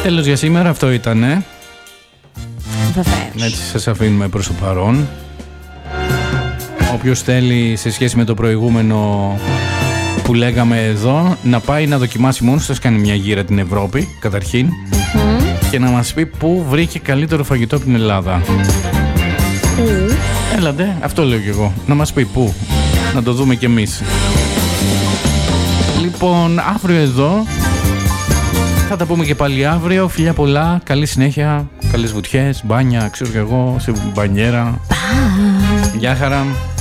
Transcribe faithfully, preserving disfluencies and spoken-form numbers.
Τέλος για σήμερα, αυτό ήτανε. Βεβαίως. Έτσι σας αφήνουμε προς το παρόν. Όποιος θέλει σε σχέση με το προηγούμενο που λέγαμε εδώ, να πάει να δοκιμάσει μόνος του, κάνει μια γύρα την Ευρώπη καταρχήν, mm-hmm. και να μας πει πού βρήκε καλύτερο φαγητό από την Ελλάδα. Mm. Έλατε, αυτό λέω κι εγώ. Να μας πει πού, να το δούμε κι εμείς. Λοιπόν, αύριο εδώ θα τα πούμε και πάλι αύριο. Φιλιά πολλά, καλή συνέχεια, καλές βουτιές, μπάνια, ξέρω κι εγώ, σε μπανιέρα. Bye. Γεια χαρά.